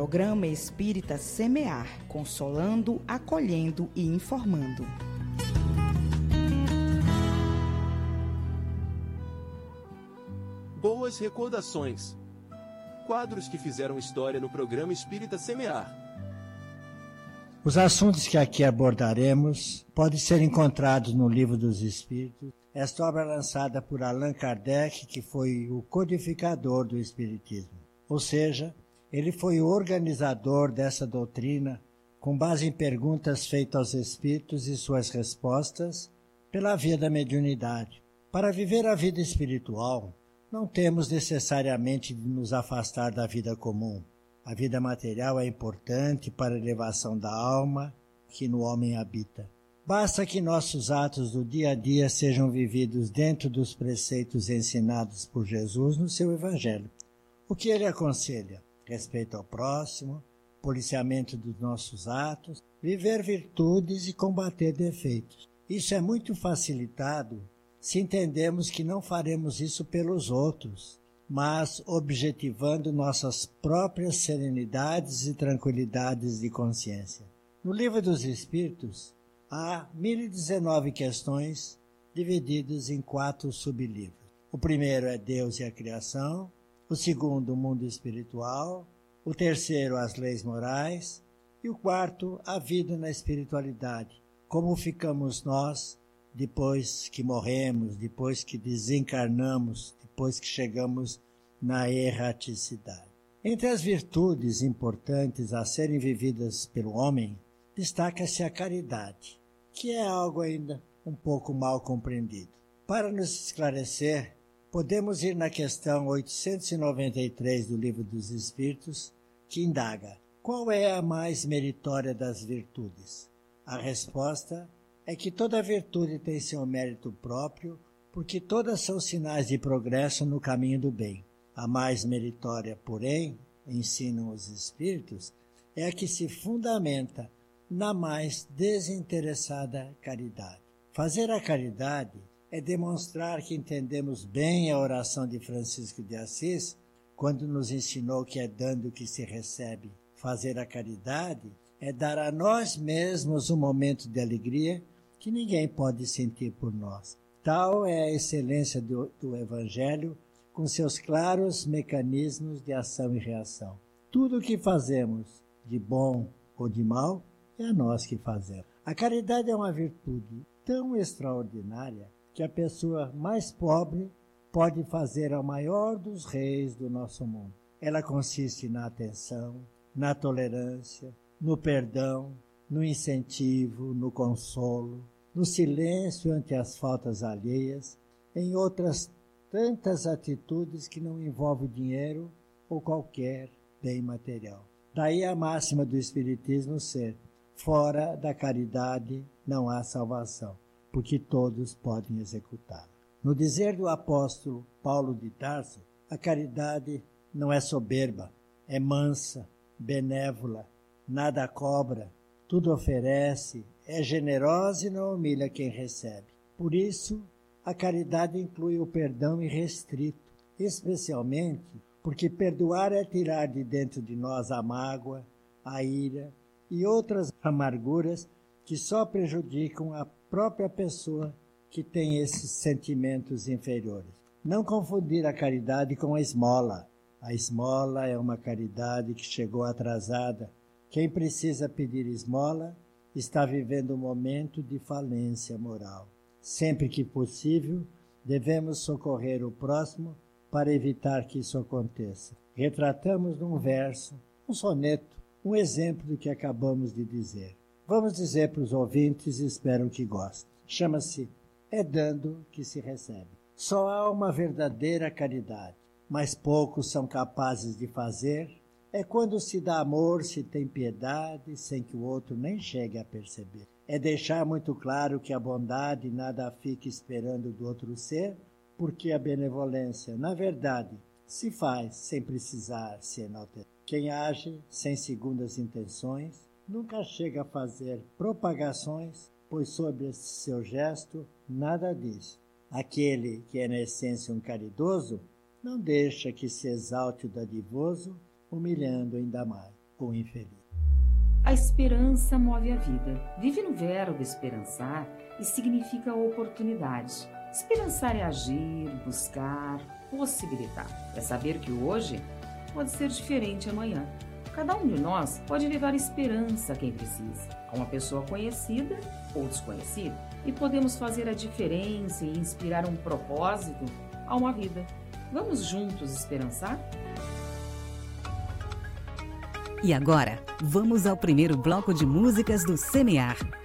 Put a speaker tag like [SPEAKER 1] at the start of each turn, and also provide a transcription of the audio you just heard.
[SPEAKER 1] Programa Espírita Semear, consolando, acolhendo e informando.
[SPEAKER 2] Boas recordações. Quadros que fizeram história no Programa Espírita Semear.
[SPEAKER 3] Os assuntos que aqui abordaremos podem ser encontrados no Livro dos Espíritos. Esta obra é lançada por Allan Kardec, que foi o codificador do Espiritismo. Ou seja, ele foi o organizador dessa doutrina, com base em perguntas feitas aos Espíritos e suas respostas pela via da mediunidade. Para viver a vida espiritual, não temos necessariamente de nos afastar da vida comum. A vida material é importante para a elevação da alma que no homem habita. Basta que nossos atos do dia a dia sejam vividos dentro dos preceitos ensinados por Jesus no seu Evangelho. O que ele aconselha? Respeito ao próximo, policiamento dos nossos atos, viver virtudes e combater defeitos. Isso é muito facilitado se entendemos que não faremos isso pelos outros, mas objetivando nossas próprias serenidades e tranquilidades de consciência. No Livro dos Espíritos, há 1019 questões divididas em 4 sublivros. O primeiro é Deus e a Criação, o segundo, o mundo espiritual, o terceiro, as leis morais, e o quarto, a vida na espiritualidade. Como ficamos nós depois que morremos, depois que desencarnamos, depois que chegamos na erraticidade. Entre as virtudes importantes a serem vividas pelo homem, destaca-se a caridade, que é algo ainda um pouco mal compreendido. Para nos esclarecer, podemos ir na questão 893 do Livro dos Espíritos, que indaga: qual é a mais meritória das virtudes? A resposta é que toda virtude tem seu mérito próprio, porque todas são sinais de progresso no caminho do bem. A mais meritória, porém, ensinam os Espíritos, é a que se fundamenta na mais desinteressada caridade. Fazer a caridade é demonstrar que entendemos bem a oração de Francisco de Assis, quando nos ensinou que é dando que se recebe. Fazer a caridade é dar a nós mesmos um momento de alegria que ninguém pode sentir por nós. Tal é a excelência do Evangelho, com seus claros mecanismos de ação e reação. Tudo o que fazemos, de bom ou de mal, é a nós que fazemos. A caridade é uma virtude tão extraordinária que a pessoa mais pobre pode fazer ao maior dos reis do nosso mundo. Ela consiste na atenção, na tolerância, no perdão, no incentivo, no consolo, no silêncio ante as faltas alheias, em outras tantas atitudes que não envolvem dinheiro ou qualquer bem material. Daí a máxima do Espiritismo ser: fora da caridade não há salvação, porque todos podem executá-la. No dizer do apóstolo Paulo de Tarso, a caridade não é soberba, é mansa, benévola, nada cobra, tudo oferece, é generosa e não humilha quem recebe. Por isso, a caridade inclui o perdão irrestrito, especialmente porque perdoar é tirar de dentro de nós a mágoa, a ira e outras amarguras que só prejudicam a própria pessoa que tem esses sentimentos inferiores. Não confundir a caridade com a esmola. A esmola é uma caridade que chegou atrasada. Quem precisa pedir esmola está vivendo um momento de falência moral. Sempre que possível, devemos socorrer o próximo para evitar que isso aconteça. Retratamos num verso, um soneto, um exemplo do que acabamos de dizer. Vamos dizer para os ouvintes e espero que gostem. Chama-se É Dando que se Recebe. Só há uma verdadeira caridade, mas poucos são capazes de fazer. É quando se dá amor, se tem piedade, sem que o outro nem chegue a perceber. É deixar muito claro que a bondade nada fica esperando do outro ser, porque a benevolência, na verdade, se faz sem precisar se enaltecer. Quem age sem segundas intenções nunca chega a fazer propagações, pois sobre esse seu gesto nada diz. Aquele que é na essência um caridoso não deixa que se exalte o dadivoso, humilhando ainda mais. com o infeliz.
[SPEAKER 4] A esperança move a vida. Vive no verbo esperançar e significa oportunidade. Esperançar é agir, buscar, possibilitar. É saber que o hoje pode ser diferente amanhã. Cada um de nós pode levar esperança a quem precisa, a uma pessoa conhecida ou desconhecida. E podemos fazer a diferença e inspirar um propósito a uma vida. Vamos juntos esperançar?
[SPEAKER 5] E agora, vamos ao primeiro bloco de músicas do Semear.